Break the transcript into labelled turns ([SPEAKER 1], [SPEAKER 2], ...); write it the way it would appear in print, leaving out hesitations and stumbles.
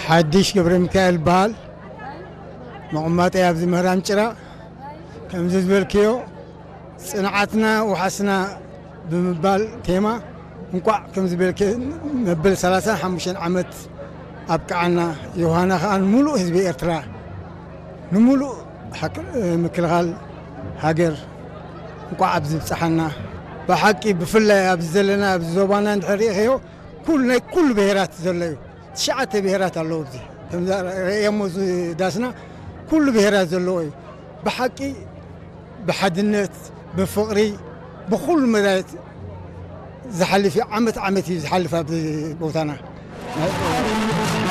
[SPEAKER 1] حديش قبر ميكائيل بال مقمات يا ابزي مهران شرا كم زبل كيو صنعتنا وحسنا بمبال كيما نقع كم زبل كي مبل 35 عمت أبقعنا يوهانا خان ملو حزب إرترا نملو حق مكلغال هاجر نقع أبزي بصحنا بحقي بفلا أبزلنا أبزوبانا نحريخيو كل بهرات زليو تشعت بهرات اللوبزي يموز داسنا كل بهرات زلوي بحقي بحدنت بفقري بكل مدات زحلف عمت زحلف بوتانا